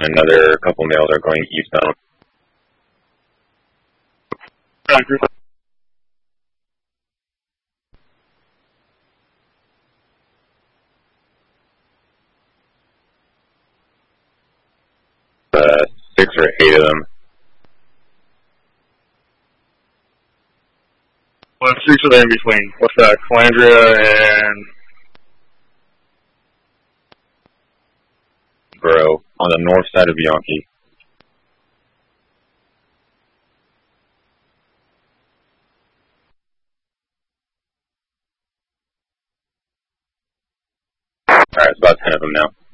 another couple males are going eastbound. Roger. Uh, 6 or 8 of them. What streets are there in between? What's that? Calandria and Bro, on the north side of Bianchi. Alright, it's about 10 of them now.